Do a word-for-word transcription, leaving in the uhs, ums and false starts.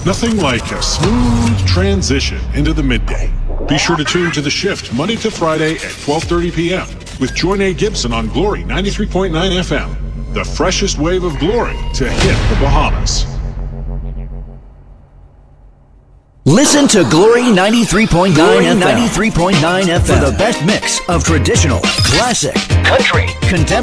Nothing like a smooth transition into the midday. Be sure to tune to The Shift Monday to Friday at twelve thirty p.m. with Joyne Gibson on Glory ninety-three point nine F M. The freshest wave of glory to hit the Bahamas. Listen to Glory ninety-three point nine F M. ninety-three point nine F M for the best mix of traditional, classic, country, contemporary.